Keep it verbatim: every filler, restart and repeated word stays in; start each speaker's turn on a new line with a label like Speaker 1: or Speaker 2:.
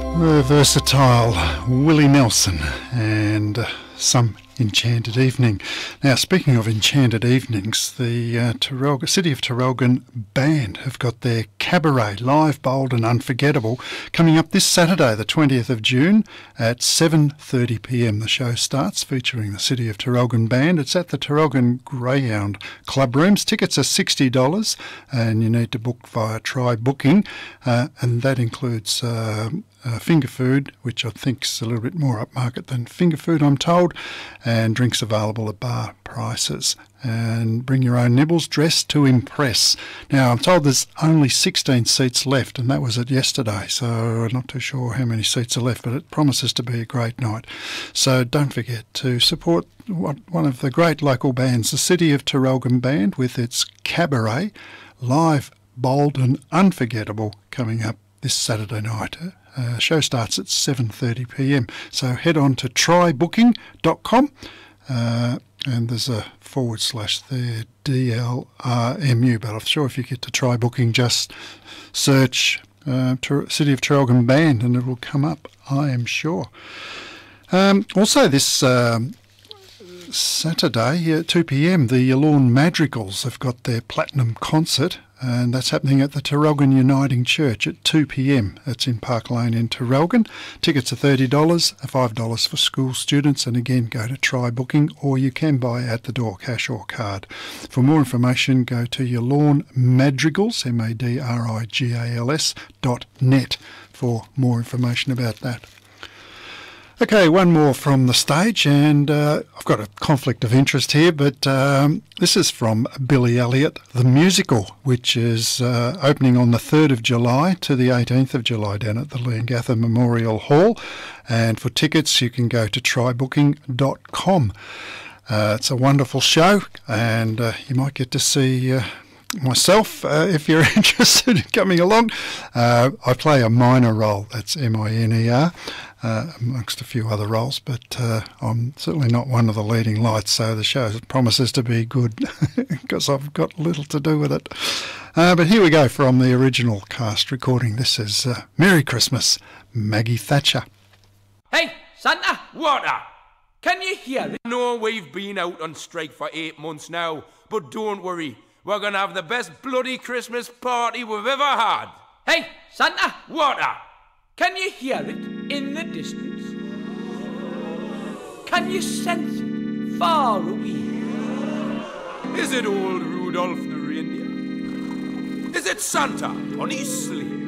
Speaker 1: The versatile Willie Nelson and uh, Some Enchanted Evening. Now, speaking of enchanted evenings, the uh, Traralgon, City of Traralgon Band have got their cabaret, live, bold and unforgettable, coming up this Saturday, the twentieth of June at seven thirty p m. The show starts, featuring the City of Traralgon Band. It's at the Traralgon Greyhound Club Rooms. Tickets are sixty dollars and you need to book via Try Booking, uh, and that includes uh, Uh, finger food, which I think is a little bit more upmarket than finger food, I'm told, and drinks available at bar prices. And bring your own nibbles, dress to impress. Now, I'm told there's only sixteen seats left, and that was at yesterday, so I'm not too sure how many seats are left, but it promises to be a great night. So don't forget to support one of the great local bands, the City of Traralgon Band, with its cabaret, live, bold and unforgettable, coming up this Saturday night. Uh, show starts at seven thirty p m. So head on to try booking dot com uh, and there's a forward slash there, D L R M U. But I'm sure if you get to Try Booking, just search uh, City of Traralgon Band and it will come up, I am sure. Um, also this um, Saturday at two p m, the Lawn Madrigals have got their Platinum Concert, and that's happening at the Traralgon Uniting Church at two p m. That's in Park Lane in Traralgon. Tickets are thirty dollars, five dollars for school students, and again, go to Try Booking, or you can buy at the door, cash or card. For more information, go to your Lawn Madrigals, M A D R I G A L S dot net for more information about that. Okay, one more from the stage, and uh, I've got a conflict of interest here, but um, this is from Billy Elliot, the musical, which is uh, opening on the third of July to the eighteenth of July down at the Leongatha Memorial Hall. And for tickets, you can go to try booking dot com. Uh, it's a wonderful show, and uh, you might get to see Uh, myself, uh, if you're interested in coming along. Uh, I play a minor role, that's M I N E R, uh, amongst a few other roles, but uh, I'm certainly not one of the leading lights, so the show promises to be good because I've got little to do with it. Uh, but here we go from the original cast recording. This is uh, Merry Christmas, Maggie Thatcher.
Speaker 2: Hey, Santa! Water! Can you hear it? I know we've been out on strike for eight months now, but don't worry. We're going to have the best bloody Christmas party we've ever had. Hey, Santa! Water! Can you hear it in the distance? Can you sense it far away? Is it old Rudolph the reindeer? Is it Santa on his sleigh?